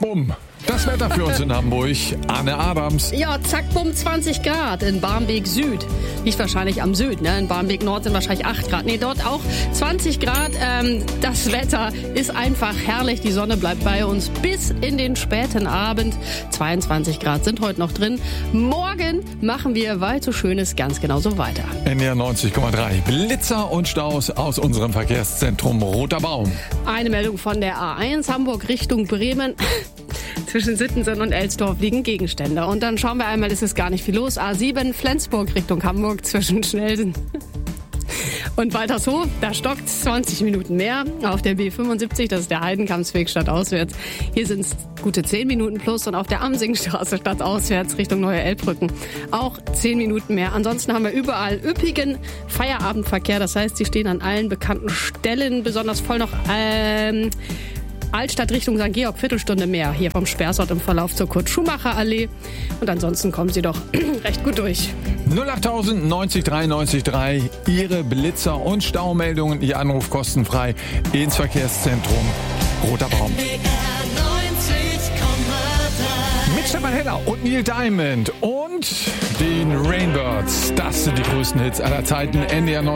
bumm. Das Wetter für uns in Hamburg. Anne Adams. Ja, zack, bumm, 20 Grad in Barmbek Süd. Liegt wahrscheinlich am Süd, ne? In Barmbek Nord sind wahrscheinlich 8 Grad. Nee, dort auch 20 Grad. Das Wetter ist einfach herrlich. Die Sonne bleibt bei uns bis in den späten Abend. 22 Grad sind heute noch drin. Morgen machen wir, weil es so schön ist, ganz genauso weiter. NDR 90,3. Blitzer und Staus aus unserem Verkehrszentrum Roter Baum. Eine Meldung von der A1 Hamburg Richtung Bremen. Zwischen Sittensen und Elsdorf liegen Gegenstände. Und dann schauen wir einmal, es ist gar nicht viel los. A7 Flensburg Richtung Hamburg zwischen Schnellsen und Waltershof. Da stockt 20 Minuten mehr. Auf der B75, das ist der Heidenkampsweg stadtauswärts. Hier sind es gute 10 Minuten plus. Und auf der Amsingstraße stadtauswärts Richtung Neue Elbbrücken auch 10 Minuten mehr. Ansonsten haben wir überall üppigen Feierabendverkehr. Das heißt, sie stehen an allen bekannten Stellen. Besonders voll noch Altstadt Richtung St. Georg, Viertelstunde mehr. Hier vom Speersort im Verlauf zur Kurt-Schumacher-Allee. Und ansonsten kommen Sie doch recht gut durch. 08000 90 93 3. Ihre Blitzer- und Staumeldungen, Ihr Anruf kostenfrei ins Verkehrszentrum Roter Baum. Mit Stefan Heller und Neil Diamond und den Rainbirds. Das sind die größten Hits aller Zeiten. NDR